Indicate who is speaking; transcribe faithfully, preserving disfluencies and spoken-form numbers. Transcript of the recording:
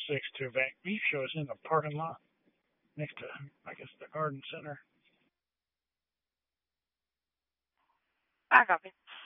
Speaker 1: six to Vac Beef Show is in the parking lot next to, I guess, the garden center.
Speaker 2: I copy.